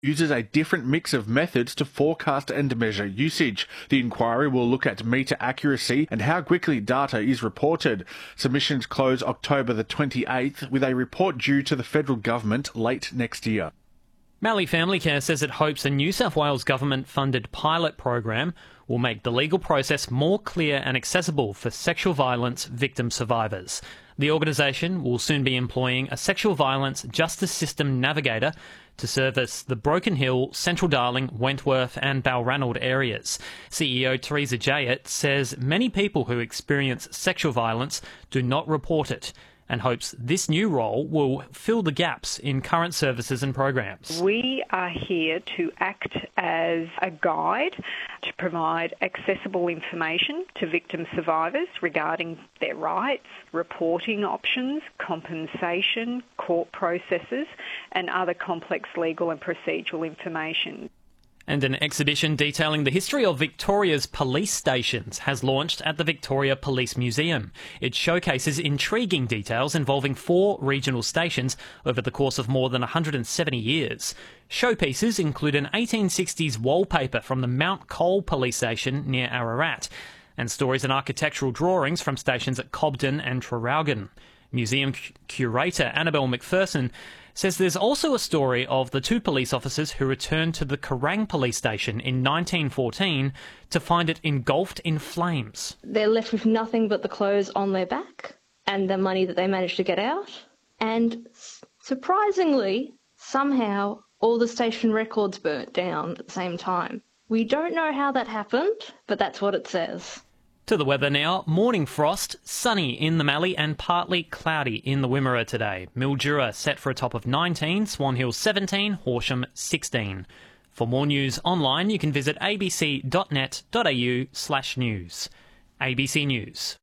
uses a different mix of methods to forecast and measure usage. The inquiry will look at meter accuracy and how quickly data is reported. Submissions close October the 28th, with a report due to the federal government late next year. Mallee Family Care says it hopes a New South Wales government-funded pilot program will make the legal process more clear and accessible for sexual violence victim survivors. The organisation will soon be employing a sexual violence justice system navigator to service the Broken Hill, Central Darling, Wentworth and Balranald areas. CEO Teresa Jayett says many people who experience sexual violence do not report it, and hopes this new role will fill the gaps in current services and programs. We are here to act as a guide to provide accessible information to victim survivors regarding their rights, reporting options, compensation, court processes, and other complex legal and procedural information. And an exhibition detailing the history of Victoria's police stations has launched at the Victoria Police Museum. It showcases intriguing details involving 4 regional stations over the course of more than 170 years. Showpieces include an 1860s wallpaper from the Mount Cole Police Station near Ararat, and stories and architectural drawings from stations at Cobden and Traralgon. Museum curator Annabelle McPherson says there's also a story of the 2 police officers who returned to the Kerrang police station in 1914 to find it engulfed in flames. They're left with nothing but the clothes on their back and the money that they managed to get out. And surprisingly, somehow, all the station records burnt down at the same time. We don't know how that happened, but that's what it says. To the weather now. Morning frost, sunny in the Mallee and partly cloudy in the Wimmera today. Mildura set for a top of 19, Swan Hill 17, Horsham 16. For more news online, you can visit abc.net.au/news. ABC News.